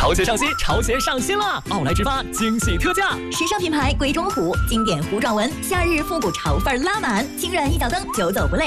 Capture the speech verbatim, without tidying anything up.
潮鞋上新，潮鞋上新了！奥莱直发惊喜特价， 时尚品牌鬼冢虎经典糊状纹，夏日复古潮范拉满，轻软一脚蹬，久走不累。